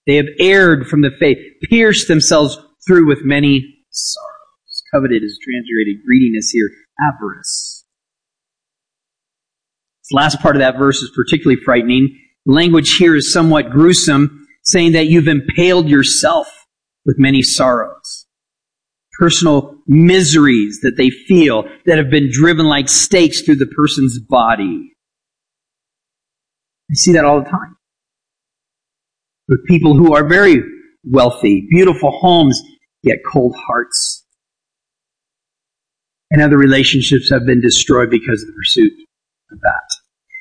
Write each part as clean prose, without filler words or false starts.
They have erred from the faith, pierced themselves through with many sorrows. Coveted is translated greediness here, avarice. This last part of that verse is particularly frightening. The language here is somewhat gruesome, saying that you've impaled yourself with many sorrows. Personal miseries that they feel that have been driven like stakes through the person's body. I see that all the time. With people who are very wealthy, beautiful homes, yet cold hearts. And other relationships have been destroyed because of the pursuit of that.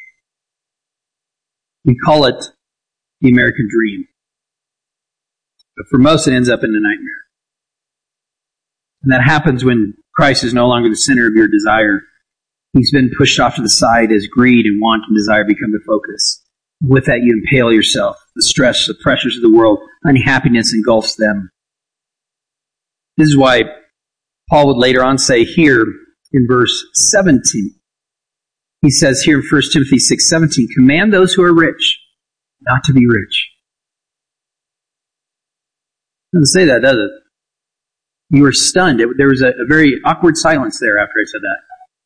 We call it the American dream. But for most, it ends up in a nightmare. And that happens when Christ is no longer the center of your desire. He's been pushed off to the side as greed and want and desire become the focus. With that, you impale yourself. The stress, the pressures of the world, unhappiness engulfs them. This is why Paul would later on say here in verse 17, he says here in 1 Timothy 6:17, command those who are rich not to be rich. It doesn't say that, does it? You were stunned. There was a very awkward silence there after I said that.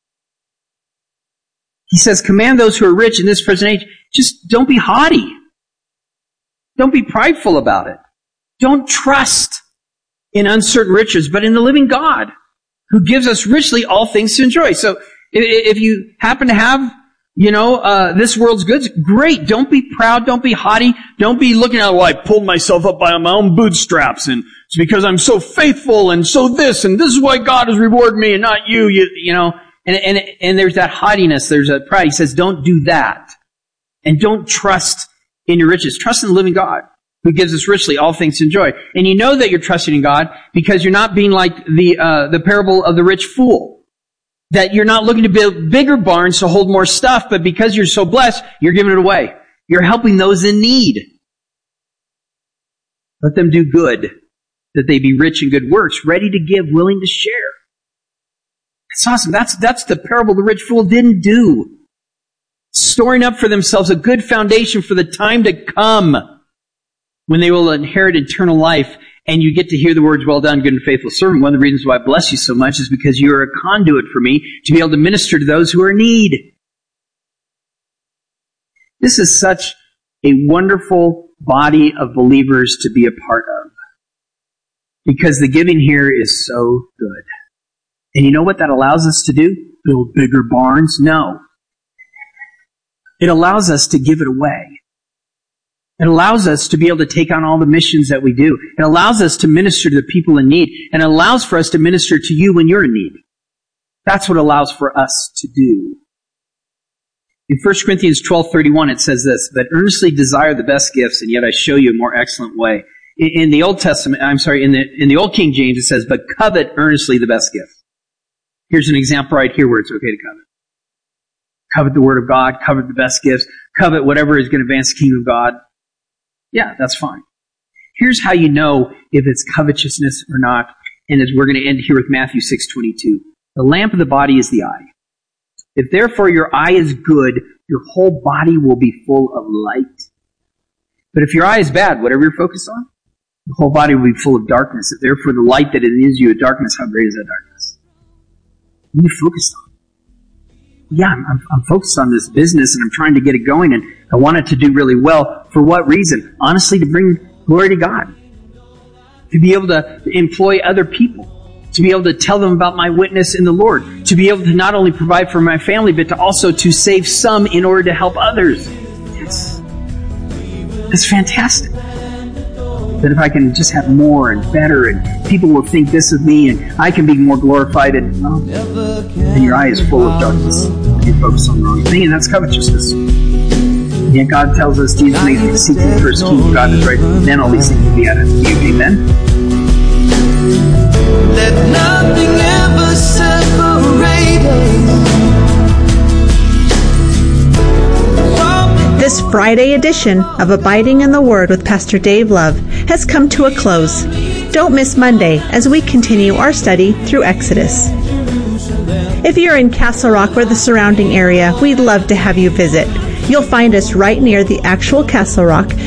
He says, command those who are rich in this present age, just don't be haughty. Don't be prideful about it. Don't trust in uncertain riches, but in the living God who gives us richly all things to enjoy. So if you happen to have, this world's goods, great. Don't be proud. Don't be haughty. Don't be looking at, well, I pulled myself up by my own bootstraps and it's because I'm so faithful and so this is why God has rewarded me and not you, And there's that haughtiness, there's a pride. He says, don't do that. And don't trust in your riches. Trust in the living God who gives us richly all things to enjoy. And you know that you're trusting in God because you're not being like the parable of the rich fool. That you're not looking to build bigger barns to hold more stuff, but because you're so blessed, you're giving it away. You're helping those in need. Let them do good, that they be rich in good works, ready to give, willing to share. It's awesome. That's the parable the rich fool didn't do. Storing up for themselves a good foundation for the time to come when they will inherit eternal life. And you get to hear the words, well done, good and faithful servant. One of the reasons why I bless you so much is because you are a conduit for me to be able to minister to those who are in need. This is such a wonderful body of believers to be a part of. Because the giving here is so good. And you know what that allows us to do? Build bigger barns? No. It allows us to give it away. It allows us to be able to take on all the missions that we do. It allows us to minister to the people in need. And it allows for us to minister to you when you're in need. That's what it allows for us to do. In 1 Corinthians 12:31 it says this, but earnestly desire the best gifts, and yet I show you a more excellent way. In the Old Testament, in the Old King James it says, but covet earnestly the best gift. Here's an example right here where it's okay to covet. Covet the Word of God, covet the best gifts, covet whatever is going to advance the kingdom of God. Yeah, that's fine. Here's how you know if it's covetousness or not, and as we're going to end here with Matthew 6:22. The lamp of the body is the eye. If therefore your eye is good, your whole body will be full of light. But if your eye is bad, whatever you're focused on, the whole body will be full of darkness. If therefore the light that it is you is darkness, how great is that darkness? What are you focused on? Yeah, I'm focused on this business and I'm trying to get it going and I want it to do really well. For what reason? Honestly, to bring glory to God. To be able to employ other people. To be able to tell them about my witness in the Lord. To be able to not only provide for my family, but to also to save some in order to help others. That's fantastic. That if I can just have more and better and people will think this of me and I can be more glorified and your eye is full of darkness and you focus on the wrong thing, and that's covetousness. And yet God tells us, Jesus makes me to seek the first kingdom of God is right, then all these things will be added to you. Amen? Let nothing ever separate us. This Friday edition of Abiding in the Word with Pastor Dave Love has come to a close. Don't miss Monday as we continue our study through Exodus. If you're in Castle Rock or the surrounding area, we'd love to have you visit. You'll find us right near the actual Castle Rock,